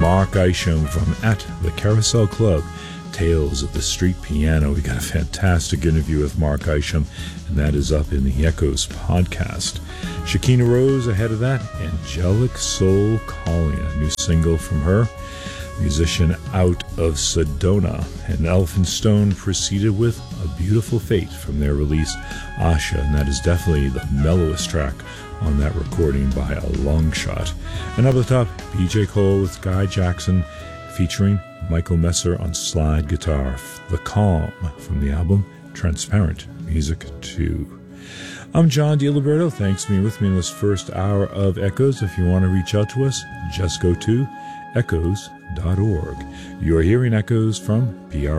Mark Isham from At the Carousel Club, Tales of the Street Piano. We got a fantastic interview with Mark Isham, and that is up in the Echoes podcast. Shakina Rose ahead of that, Angelic Soul Calling, a new single from her, musician out of Sedona. And Elephant Stone proceeded with A Beautiful Fate from their release Asha, and that is definitely the mellowest track on that recording by a long shot. And up at the top, BJ Cole with Guy Jackson featuring Michael Messer on slide guitar, The Calm from the album Transparent Music 2. I'm John DiLiberto. Thanks for being with me in this first hour of Echoes. If you want to reach out to us, just go to echoes.org. You're hearing Echoes from PR